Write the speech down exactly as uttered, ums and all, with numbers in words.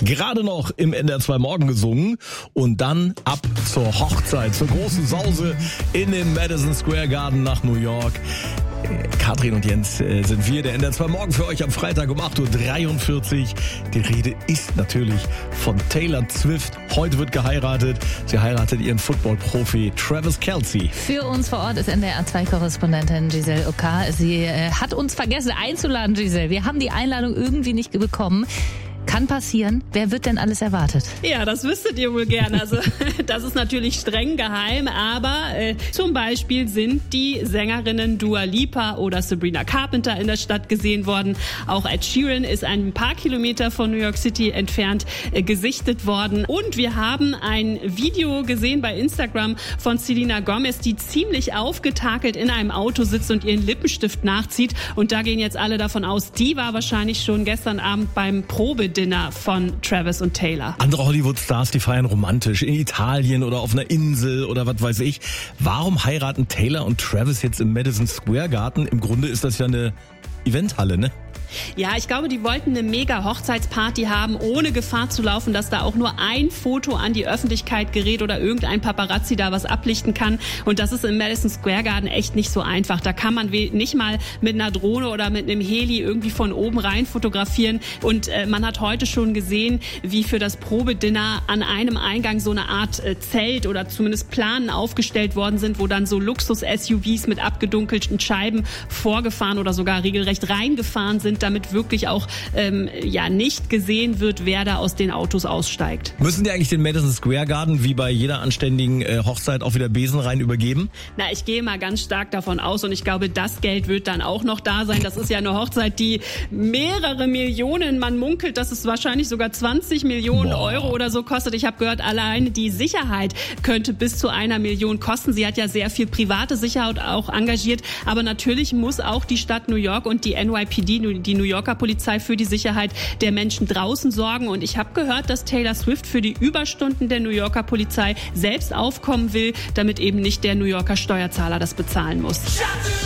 gerade noch im N D R zwei Morgen gesungen und dann ab zur Hochzeit, zur großen Sause in den Madison Square Garden nach New York. Katrin und Jens äh, sind wir, der N D R zwei Morgen für euch am Freitag um acht Uhr dreiundvierzig. Die Rede ist natürlich von Taylor Swift. Heute wird geheiratet. Sie heiratet ihren Football-Profi Travis Kelce. Für uns vor Ort ist N D R zwei Korrespondentin Giselle Ockar. Sie äh, hat uns vergessen einzuladen, Giselle. Wir haben die Einladung irgendwie nicht bekommen. Kann passieren. Wer wird denn alles erwartet? Ja, das wüsstet ihr wohl gerne. Also das ist natürlich streng geheim, aber äh, zum Beispiel sind die Sängerinnen Dua Lipa oder Sabrina Carpenter in der Stadt gesehen worden. Auch Ed Sheeran ist ein paar Kilometer von New York City entfernt äh, gesichtet worden. Und wir haben ein Video gesehen bei Instagram von Selena Gomez, die ziemlich aufgetakelt in einem Auto sitzt und ihren Lippenstift nachzieht. Und da gehen jetzt alle davon aus, die war wahrscheinlich schon gestern Abend beim Probe Dinner von Travis und Taylor. Andere Hollywood-Stars, die feiern romantisch in Italien oder auf einer Insel oder was weiß ich. Warum heiraten Taylor und Travis jetzt im Madison Square Garden? Im Grunde ist das ja eine Eventhalle, ne? Ja, ich glaube, die wollten eine mega Hochzeitsparty haben, ohne Gefahr zu laufen, dass da auch nur ein Foto an die Öffentlichkeit gerät oder irgendein Paparazzi da was ablichten kann. Und das ist im Madison Square Garden echt nicht so einfach. Da kann man nicht mal mit einer Drohne oder mit einem Heli irgendwie von oben rein fotografieren. Und äh, man hat heute schon gesehen, wie für das Probedinner an einem Eingang so eine Art äh, Zelt oder zumindest Planen aufgestellt worden sind, wo dann so Luxus-S U Vs mit abgedunkelten Scheiben vorgefahren oder sogar regelrecht reingefahren sind, damit wirklich auch ähm, ja nicht gesehen wird, wer da aus den Autos aussteigt. Müssen die eigentlich den Madison Square Garden wie bei jeder anständigen äh, Hochzeit auch wieder Besen rein übergeben? Na, ich gehe mal ganz stark davon aus und ich glaube, das Geld wird dann auch noch da sein. Das ist ja eine Hochzeit, die mehrere Millionen, man munkelt, dass es wahrscheinlich sogar zwanzig Millionen Boah. Euro oder so kostet. Ich habe gehört, allein die Sicherheit könnte bis zu einer Million kosten. Sie hat ja sehr viel private Sicherheit auch engagiert, aber natürlich muss auch die Stadt New York und die N Y P D, die New Yorker Polizei, für die Sicherheit der Menschen draußen sorgen. Und ich habe gehört, dass Taylor Swift für die Überstunden der New Yorker Polizei selbst aufkommen will, damit eben nicht der New Yorker Steuerzahler das bezahlen muss.